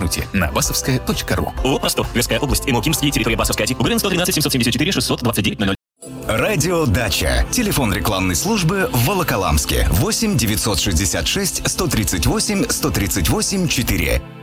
Здравствуйте на басовская.ру. ООО «Ростов», Тверская область, Имокимский, территория Басовская, УГРН 113 774 629 00. Радио «Дача». Телефон рекламной службы в Волоколамске. 8 966 138 138 4.